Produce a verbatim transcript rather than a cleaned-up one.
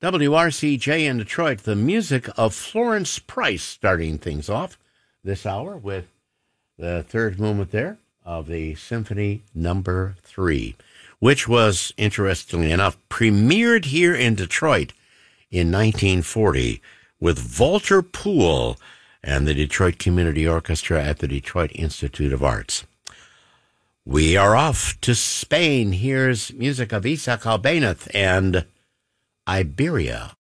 W R C J in Detroit, the music of Florence Price, starting things off this hour with the third movement there of the Symphony Number Three, which was, interestingly enough, premiered here in Detroit in nineteen forty with Walter Poole and the Detroit Community Orchestra at the Detroit Institute of Arts. We are off to Spain. Here's music of Isaac Albéniz and Iberia.